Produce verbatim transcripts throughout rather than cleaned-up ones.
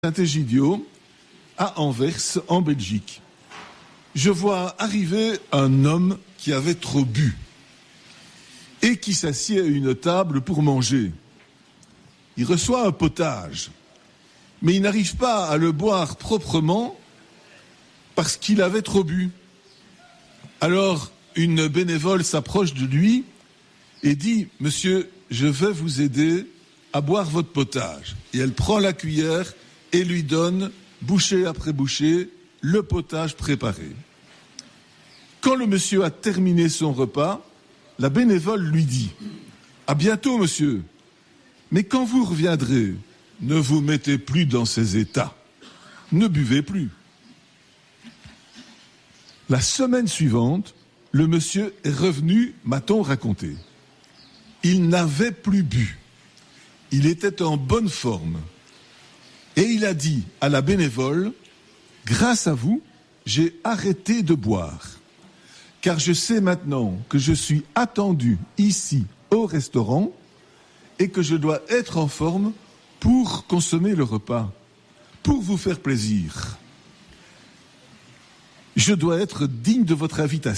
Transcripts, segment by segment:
Saint-Égidio, à Anvers, en Belgique. Je vois arriver un homme qui avait trop bu et qui s'assied à une table pour manger. Il reçoit un potage, mais il n'arrive pas à le boire proprement parce qu'il avait trop bu. Alors, une bénévole s'approche de lui et dit « Monsieur, je vais vous aider à boire votre potage ». Et elle prend la cuillère et lui donne, bouchée après bouchée, le potage préparé. Quand le monsieur a terminé son repas, la bénévole lui dit « À bientôt, monsieur, mais quand vous reviendrez, ne vous mettez plus dans ces états, ne buvez plus ». La semaine suivante, le monsieur est revenu, m'a-t-on raconté. Il n'avait plus bu. Il était en bonne forme. Et il a dit à la bénévole, « Grâce à vous, j'ai arrêté de boire. Car je sais maintenant que je suis attendu ici au restaurant et que je dois être en forme pour consommer le repas, pour vous faire plaisir. Je dois être digne de votre invitation. »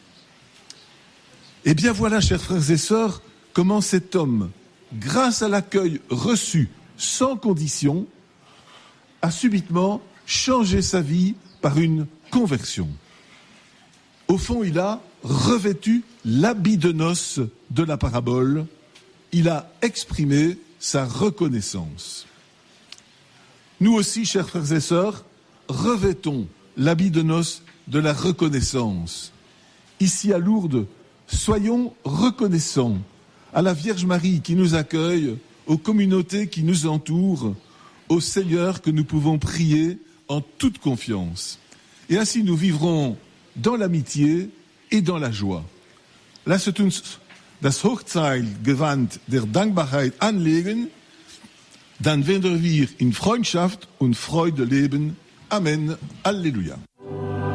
Eh bien voilà, chers frères et sœurs, comment cet homme, grâce à l'accueil reçu sans condition, a subitement changé sa vie par une conversion. Au fond, il a revêtu l'habit de noces de la parabole. Il a exprimé sa reconnaissance. Nous aussi, chers frères et sœurs, revêtons l'habit de noces de la reconnaissance. Ici à Lourdes, soyons reconnaissants à la Vierge Marie qui nous accueille, aux communautés qui nous entourent, au Seigneur que nous pouvons prier en toute confiance. Et ainsi nous vivrons dans l'amitié et dans la joie. Lasset uns das Hochzeitgewand der Dankbarkeit anlegen, dann werden wir in Freundschaft und Freude leben. Amen. Alléluia.